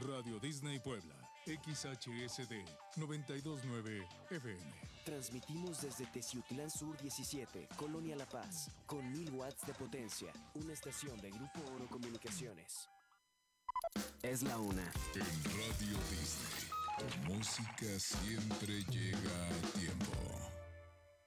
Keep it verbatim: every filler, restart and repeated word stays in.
Radio Disney Puebla, X H S D noventa y dos punto nueve F M. Transmitimos desde Teciutlán Sur diecisiete, Colonia La Paz, con mil watts de potencia. Una estación de Grupo Oro Comunicaciones. Es la una. En Radio Disney, tu música siempre llega a tiempo.